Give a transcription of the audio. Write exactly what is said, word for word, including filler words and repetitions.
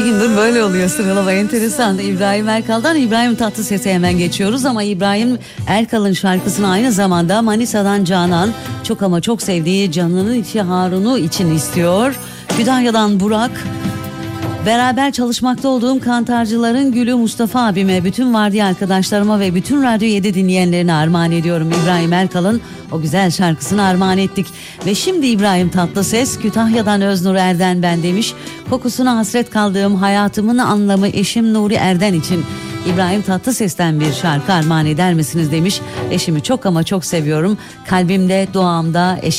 gündür böyle oluyor sıralama, enteresan. İbrahim Erkal'dan İbrahim Tatlıses'e hemen geçiyoruz ama İbrahim Erkal'ın şarkısını aynı zamanda Manisa'dan Canan çok ama çok sevdiği canının içi Harun'u için istiyor. Kütahya'dan Burak, beraber çalışmakta olduğum kantarcıların gülü Mustafa abime, bütün vardiya arkadaşlarıma ve bütün Radyo yedi dinleyenlerine armağan ediyorum. İbrahim Erkal'ın o güzel şarkısını armağan ettik. Ve şimdi İbrahim Tatlıses, Kütahya'dan Öznur Erden ben demiş. Kokusuna hasret kaldığım hayatımın anlamı eşim Nuri Erden için İbrahim Tatlıses'ten bir şarkı armağan eder misiniz demiş. Eşimi çok ama çok seviyorum. Kalbimde, duamda eşim